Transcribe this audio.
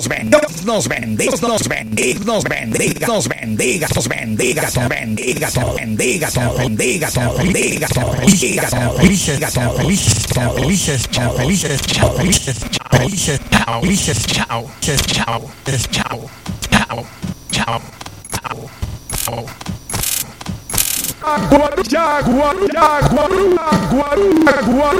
nos bendiga, nos bendiga, nos bendiga, nos bendiga, nos bendiga, nos bendiga, nos bendiga, nos bendiga, nos bendiga, nos bendiga, nos felices, chao, felices, chao, felices, chao, felices, chao, felices, felices, chao, felices, chao, chao, chao, chao, chao, chao. Guarujá, Guarujá, Guarujá, Guarujá, Guarujá.